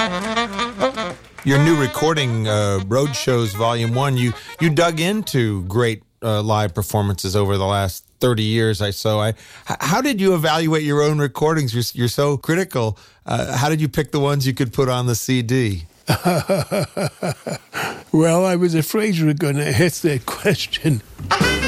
Your new recording, Roadshows Volume 1, you dug into great live performances over the last 30 years, how did you evaluate your own recordings? You're so critical. How did you pick the ones you could put on the CD? Well, I was afraid you were going to ask that question.